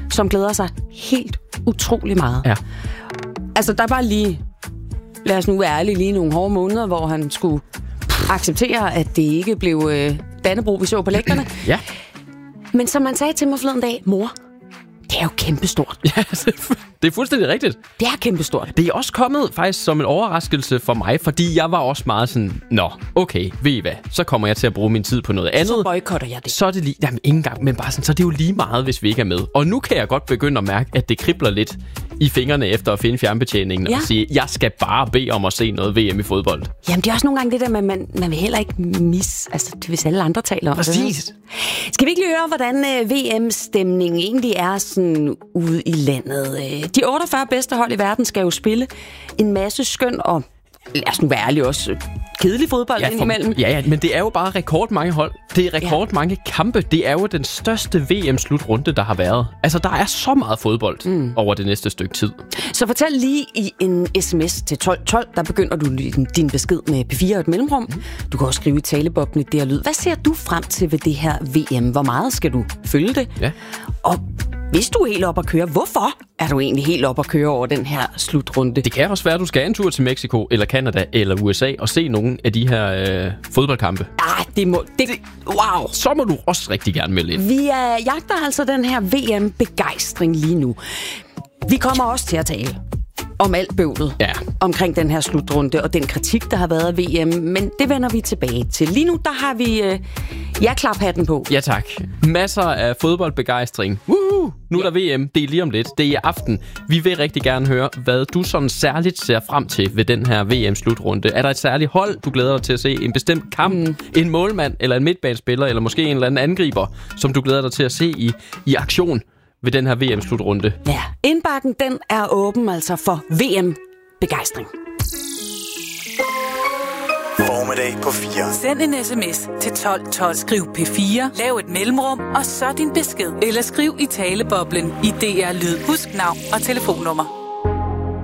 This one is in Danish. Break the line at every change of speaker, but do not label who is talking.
som glæder sig helt utrolig meget.
Ja.
Altså, der var lige, lad os nu være ærlige, lige nogle hårde måneder, hvor han skulle acceptere, at det ikke blev Dannebrog, vi så på lægterne.
Ja.
Men som man sagde til mig forleden dag, mor, det er jo kæmpestort.
Ja, det er fuldstændig rigtigt.
Det er kæmpestort.
Det er også kommet faktisk som en overraskelse for mig, fordi jeg var også meget sådan, okay, ved I hvad, så kommer jeg til at bruge min tid på noget andet.
Så boykotter jeg det.
Så er det lige, jamen ikke engang, men bare sådan, så er det jo lige meget, hvis vi ikke er med. Og nu kan jeg godt begynde at mærke, at det kribler lidt i fingrene efter at finde fjernbetjeningen og sige, jeg skal bare bede om at se noget VM i fodbold.
Jamen, det er også nogle gange det der med, man vil heller ikke misse, altså hvis alle andre taler om det.
Præcis.
Skal vi ikke lige høre, hvordan VM-stemningen egentlig er sådan ude i landet? De 48 bedste hold i verden skal jo spille en masse skøn og, lad os nu være ærlig, også kedelig fodbold indimellem.
Ja, men det er jo bare rekordmange hold. Det er rekordmange kampe. Det er jo den største VM-slutrunde, der har været. Altså, der er så meget fodbold over det næste stykke tid.
Så fortæl lige i en sms til 1212, der begynder du din besked med P4 og et mellemrum. Du kan også skrive i taleboblen det her lyd. Hvad ser du frem til ved det her VM? Hvor meget skal du følge det?
Ja.
Og hvis du er helt op at køre, hvorfor er du egentlig helt op at køre over den her slutrunde?
Det kan også være, at du skal en tur til Mexico, eller Canada, eller USA og se nogle af de her fodboldkampe.
Wow!
Så må du også rigtig gerne melde ind.
Vi jagter altså den her VM-begejstring lige nu. Vi kommer også til at tale om alt bøvlet omkring den her slutrunde og den kritik, der har været af VM, men det vender vi tilbage til. Lige nu, der har vi klaphatten på.
Ja, tak. Masser af fodboldbegejstring. Woohoo! Nu er der VM. Det er lige om lidt. Det er i aften. Vi vil rigtig gerne høre, hvad du sådan særligt ser frem til ved den her VM-slutrunde. Er der et særligt hold, du glæder dig til at se? En bestemt kamp? En målmand? Eller en midtbanespiller? Eller måske en eller anden angriber, som du glæder dig til at se i aktion ved den her VM-slutrunde?
Ja, indbakken den er åben altså for VM-begejstring.
Formiddag på 4.
Send en sms til 1212. Skriv P4, lav et mellemrum, og så din besked. Eller skriv i taleboblen i DR Lyd. Husk navn og telefonnummer.